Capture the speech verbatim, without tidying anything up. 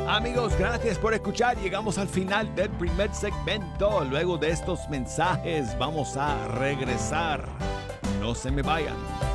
Amigos, gracias por escuchar. Llegamos al final del primer segmento. Luego de estos mensajes vamos a regresar. No se me vayan.